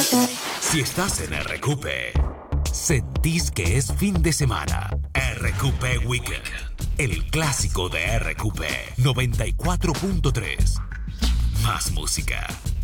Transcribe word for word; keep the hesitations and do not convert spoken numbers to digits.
Si estás en R Q P, sentís que es fin de semana. R Q P Weekend, el clásico de R Q P noventa y cuatro punto tres. Más música,